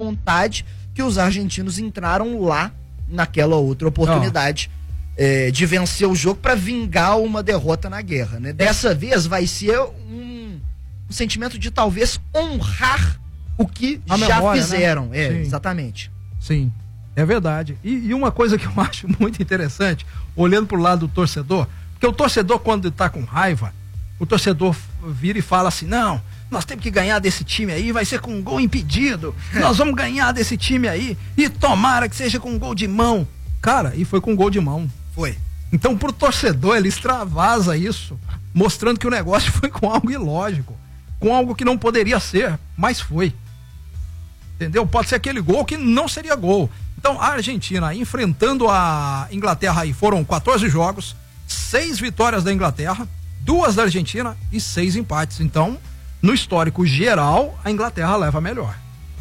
vontade que os argentinos entraram lá naquela outra oportunidade de vencer o jogo para vingar uma derrota na guerra, né? Dessa vez vai ser um sentimento de talvez honrar o que já memória, fizeram. né? Sim. Exatamente. Sim, é verdade. E uma coisa que eu acho muito interessante, olhando pro lado do torcedor, porque o torcedor, quando tá com raiva, o torcedor vira e fala assim, não, nós temos que ganhar desse time aí, vai ser com um gol impedido, nós vamos ganhar desse time aí, e tomara que seja com um gol de mão. Cara, e foi com um gol de mão. Foi. Então, pro torcedor, ele extravasa isso, mostrando que o negócio foi com algo ilógico, com algo que não poderia ser, mas foi. Entendeu? Pode ser aquele gol que não seria gol. Então, a Argentina enfrentando a Inglaterra aí, foram 14 jogos, 6 vitórias da Inglaterra, 2 da Argentina e 6 empates. Então, no histórico geral, a Inglaterra leva melhor.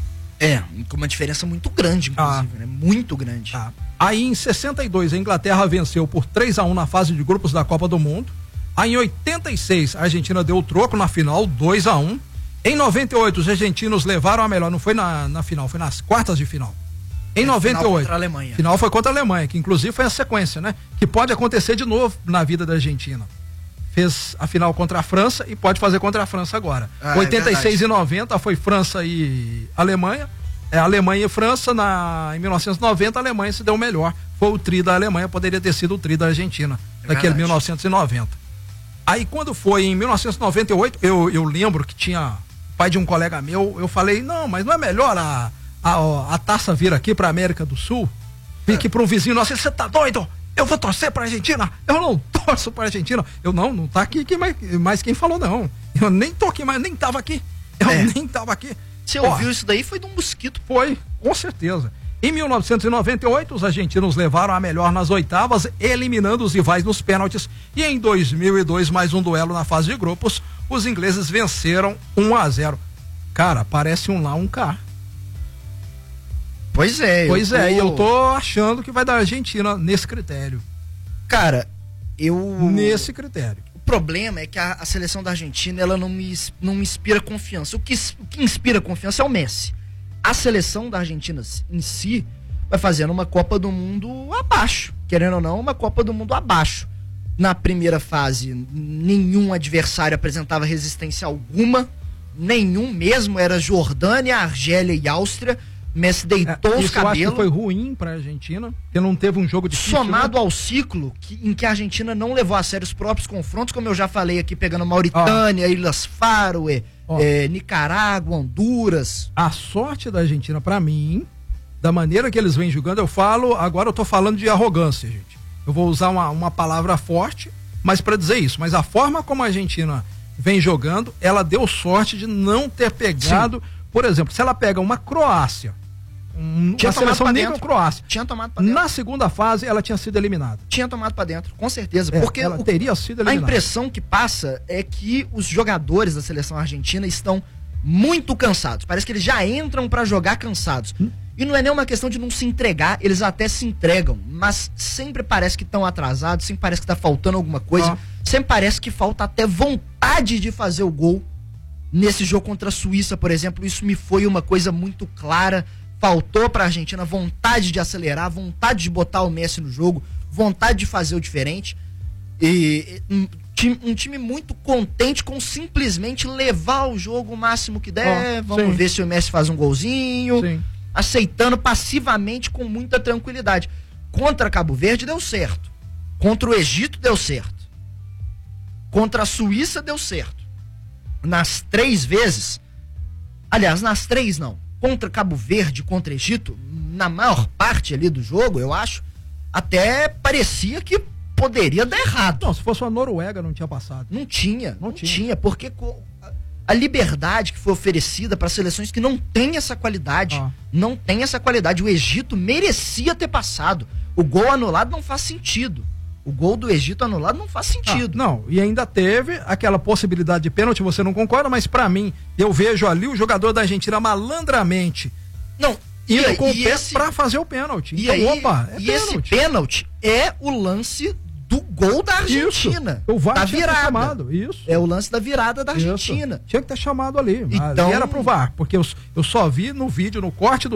Com uma diferença muito grande, inclusive, né? Muito grande. Aí em 62 a Inglaterra venceu por 3-1 na fase de grupos da Copa do Mundo. Aí em 86 a Argentina deu o troco na final, 2-1. Em 98 os argentinos levaram a melhor, não foi na final, foi nas quartas de final. Em 98. Final contra a Alemanha. Final foi contra a Alemanha, que inclusive foi a sequência, né? Que pode acontecer de novo na vida da Argentina. Fez a final contra a França e pode fazer contra a França agora. 86 e 90 foi França e Alemanha. Alemanha e França, em 1990 a Alemanha se deu melhor. Foi o tri da Alemanha, poderia ter sido o tri da Argentina, daquele 1990. Aí quando foi em 1998, eu lembro que tinha pai de um colega meu, eu falei, não, mas não é melhor a taça vir aqui pra América do Sul? Vir aqui pra um vizinho nosso, você tá doido? Eu vou torcer pra Argentina? Eu não torço pra Argentina. Eu não tá aqui, mas quem falou não? Eu nem tô aqui, mas nem tava aqui. Eu nem tava aqui. Você ouviu isso daí? Foi de um mosquito. Foi, com certeza. Em 1998, os argentinos levaram a melhor nas oitavas, eliminando os rivais nos pênaltis. E em 2002, mais um duelo na fase de grupos, os ingleses venceram 1-0. Cara, parece um lá, um cá. Pois é. E eu tô achando que vai dar Argentina nesse critério. Cara, nesse critério. O problema é que a seleção da Argentina, ela não me inspira confiança. O que inspira confiança é o Messi. A seleção da Argentina em si vai fazendo uma Copa do Mundo abaixo. Querendo ou não, uma Copa do Mundo abaixo. Na primeira fase, nenhum adversário apresentava resistência alguma. Nenhum mesmo. Era Jordânia, Argélia e Áustria. Messi deitou os cabelos. Eu acho que foi ruim pra Argentina, porque não teve um jogo difícil. Somado ao ciclo em que a Argentina não levou a sério os próprios confrontos, como eu já falei aqui, pegando Mauritânia, Ilhas Faroe, Nicarágua, Honduras. A sorte da Argentina, pra mim, da maneira que eles vêm jogando, agora eu tô falando de arrogância, gente. Eu vou usar uma palavra forte, mas pra dizer isso. Mas a forma como a Argentina vem jogando, ela deu sorte de não ter pegado, por exemplo, se ela pega uma Croácia, uma seleção nível Croácia. Tinha tomado pra dentro. Na segunda fase, ela tinha sido eliminada. Tinha tomado pra dentro, com certeza. Porque ela teria sido eliminada. A impressão que passa é que os jogadores da seleção argentina estão muito cansados. Parece que eles já entram pra jogar cansados. E não é nem uma questão de não se entregar, eles até se entregam, mas sempre parece que estão atrasados, sempre parece que tá faltando alguma coisa, sempre parece que falta até vontade de fazer o gol. Nesse jogo contra a Suíça, por exemplo, isso me foi uma coisa muito clara. Faltou pra Argentina vontade de acelerar, vontade de botar o Messi no jogo, vontade de fazer o diferente. E um time muito contente com simplesmente levar o jogo o máximo que der. Vamos ver se o Messi faz um golzinho. Aceitando passivamente com muita tranquilidade. Contra Cabo Verde deu certo. Contra o Egito deu certo. Contra a Suíça deu certo. Nas 3 vezes, aliás, nas 3 não. Contra Cabo Verde, contra Egito, na maior parte ali do jogo, eu acho, até parecia que poderia dar errado. Não, se fosse uma Noruega não tinha passado. Não tinha, porque a liberdade que foi oferecida para seleções que não têm essa qualidade, não tem essa qualidade. O Egito merecia ter passado. O gol anulado não faz sentido. O gol do Egito anulado não faz sentido. Não, e ainda teve aquela possibilidade de pênalti, você não concorda, mas pra mim, eu vejo ali o jogador da Argentina malandramente indo com o pé pra fazer o pênalti. Então, esse pênalti é o lance do gol da Argentina. O VAR da virada. Chamado. Isso. É o lance da virada da Argentina. Tinha que ter chamado ali. Então, ali era pro VAR, porque eu só vi no vídeo, no corte do